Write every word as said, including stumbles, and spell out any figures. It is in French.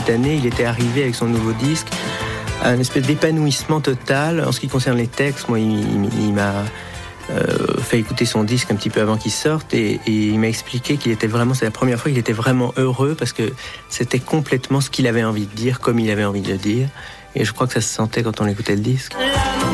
cette année, il était arrivé avec son nouveau disque à une espèce d'épanouissement total. En ce qui concerne les textes, moi, il, il, il m'a euh, fait écouter son disque un petit peu avant qu'il sorte et, et il m'a expliqué qu'il était vraiment, c'est la première fois qu'il était vraiment heureux parce que c'était complètement ce qu'il avait envie de dire, comme il avait envie de le dire. Et je crois que ça se sentait quand on écoutait le disque.